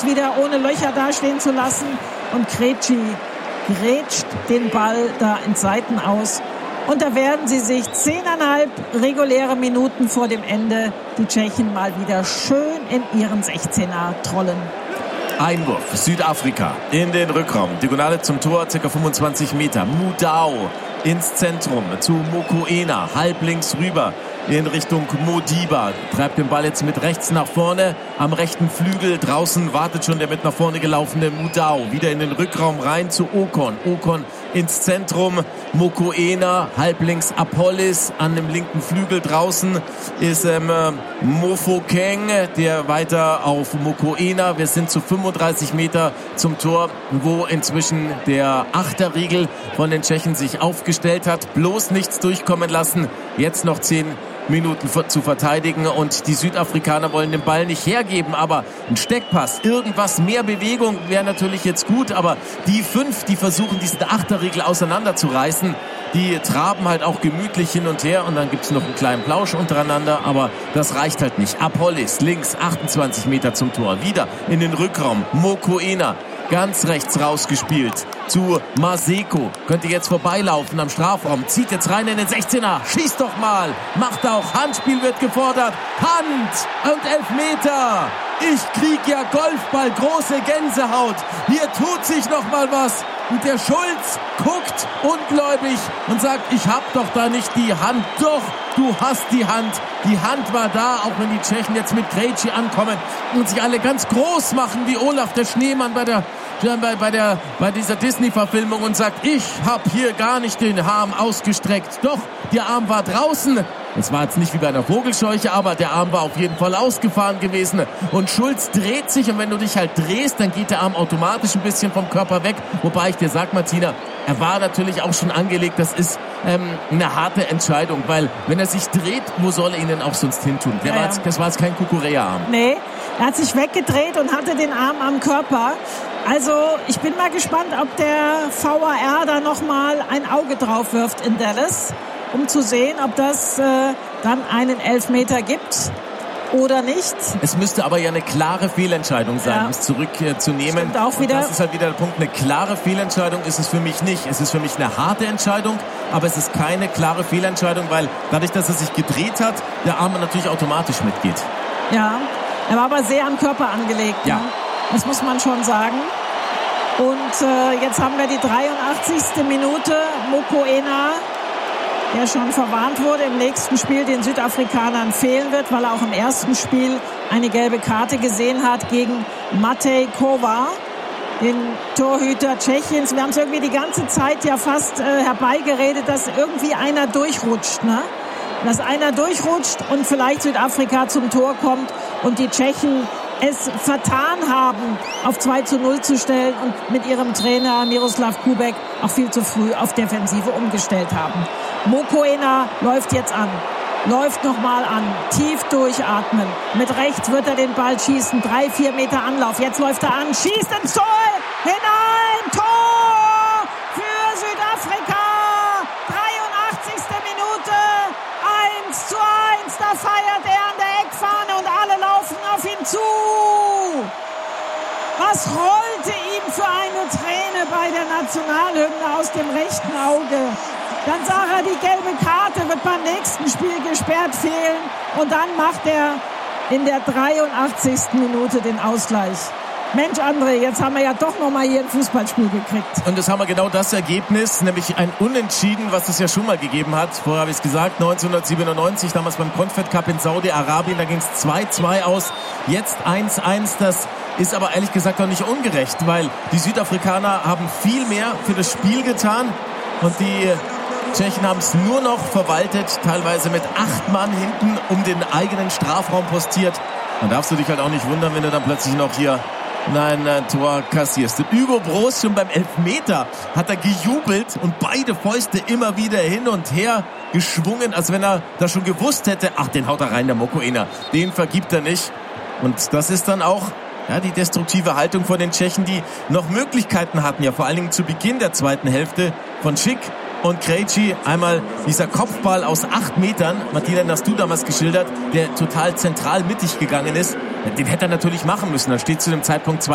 wieder ohne Löcher dastehen zu lassen. Und Krejci grätscht den Ball da ins Seiten aus. Und da werden sie sich 10,5 reguläre Minuten vor dem Ende die Tschechen mal wieder schön in ihren 16er trollen. Einwurf, Südafrika in den Rückraum. Diagonale zum Tor, ca. 25 Meter. Mudau ins Zentrum zu Mokoena, halblinks rüber in Richtung Modiba. Treibt den Ball jetzt mit rechts nach vorne. Am rechten Flügel draußen wartet schon der mit nach vorne gelaufene Mudau. Wieder in den Rückraum rein zu Ocon. Ocon ins Zentrum. Mokoena, halblinks Apollis. An dem linken Flügel draußen ist Mofokeng, der weiter auf Mokoena. Wir sind zu 35 Meter zum Tor, wo inzwischen der Achterriegel von den Tschechen sich aufgestellt hat. Bloß nichts durchkommen lassen. Jetzt noch 10 Minuten zu verteidigen und die Südafrikaner wollen den Ball nicht hergeben, aber ein Steckpass, irgendwas mehr Bewegung wäre natürlich jetzt gut, aber die 5, die versuchen diesen Achterriegel auseinanderzureißen, die traben halt auch gemütlich hin und her und dann gibt's noch einen kleinen Plausch untereinander, aber das reicht halt nicht. Apollis links, 28 Meter zum Tor, wieder in den Rückraum, Mokoena ganz rechts rausgespielt zu Maseko. Könnte jetzt vorbeilaufen am Strafraum. Zieht jetzt rein in den 16er. Schießt doch mal. Macht auch. Handspiel wird gefordert. Hand und Elfmeter. Ich krieg ja Golfball. Große Gänsehaut. Hier tut sich noch mal was. Und der Schulz guckt ungläubig und sagt, ich hab doch da nicht die Hand. Doch, du hast die Hand. Die Hand war da, auch wenn die Tschechen jetzt mit Krejci ankommen und sich alle ganz groß machen wie Olaf der Schneemann bei dieser Disney-Verfilmung und sagt, ich hab hier gar nicht den Arm ausgestreckt. Doch, der Arm war draußen. Es war jetzt nicht wie bei einer Vogelscheuche, aber der Arm war auf jeden Fall ausgefahren gewesen. Und Schulz dreht sich und wenn du dich halt drehst, dann geht der Arm automatisch ein bisschen vom Körper weg. Wobei ich dir sag, Martina, er war natürlich auch schon angelegt. Das ist eine harte Entscheidung, weil wenn er sich dreht, wo soll er ihn denn auch sonst hin tun? Das war jetzt kein Kukurea-Arm. Nee, er hat sich weggedreht und hatte den Arm am Körper. Also ich bin mal gespannt, ob der VAR da nochmal ein Auge drauf wirft in Dallas, um zu sehen, ob das dann einen Elfmeter gibt oder nicht. Es müsste aber ja eine klare Fehlentscheidung sein, um es zurückzunehmen. Stimmt auch wieder. Und das ist halt wieder der Punkt. Eine klare Fehlentscheidung ist es für mich nicht. Es ist für mich eine harte Entscheidung, aber es ist keine klare Fehlentscheidung, weil dadurch, dass er sich gedreht hat, der Arm natürlich automatisch mitgeht. Ja, er war aber sehr am Körper angelegt. Ja. Ne? Das muss man schon sagen. Und jetzt haben wir die 83. Minute. Mokoena, der schon verwarnt wurde, im nächsten Spiel den Südafrikanern fehlen wird, weil er auch im ersten Spiel eine gelbe Karte gesehen hat gegen Matej Kova, den Torhüter Tschechiens. Wir haben es irgendwie die ganze Zeit ja fast herbeigeredet, dass irgendwie einer durchrutscht, ne? Dass einer durchrutscht und vielleicht Südafrika zum Tor kommt und die Tschechen es vertan haben, auf 2:0 zu stellen und mit ihrem Trainer Miroslav Kubek auch viel zu früh auf Defensive umgestellt haben. Mokoena läuft jetzt an. Läuft nochmal an. Tief durchatmen. Mit rechts wird er den Ball schießen. 3-4 Meter Anlauf. Jetzt läuft er an. Schießt ins Tor. Hinein. Tor für Südafrika. 83. Minute. 1:1. Da feiert er an der Eckfahne und alle laufen auf ihn zu. Was rollte ihm für eine Träne bei der Nationalhymne aus dem rechten Auge? Dann sah er, die gelbe Karte wird beim nächsten Spiel gesperrt fehlen. Und dann macht er in der 83. Minute den Ausgleich. Mensch, André, jetzt haben wir ja doch noch mal hier ein Fußballspiel gekriegt. Und jetzt haben wir genau das Ergebnis, nämlich ein Unentschieden, was es ja schon mal gegeben hat. Vorher habe ich es gesagt, 1997, damals beim Confed Cup in Saudi-Arabien, da ging es 2:2 aus. Jetzt 1:1, das ist aber ehrlich gesagt auch nicht ungerecht, weil die Südafrikaner haben viel mehr für das Spiel getan und die Tschechen haben es nur noch verwaltet, teilweise mit 8 Mann hinten um den eigenen Strafraum postiert. Dann darfst du dich halt auch nicht wundern, wenn du dann plötzlich noch hier ein Tor kassierst. Und Hugo Broos schon beim Elfmeter hat er gejubelt und beide Fäuste immer wieder hin und her geschwungen, als wenn er da schon gewusst hätte, ach, den haut er rein, der Mokoena. Den vergibt er nicht. Und das ist dann auch die destruktive Haltung von den Tschechen, die noch Möglichkeiten hatten, ja vor allen Dingen zu Beginn der zweiten Hälfte von Schick und Krejci. Einmal dieser Kopfball aus 8 Metern, Martina, den hast du damals geschildert, der total zentral mittig gegangen ist. Den hätte er natürlich machen müssen. Da steht zu dem Zeitpunkt 2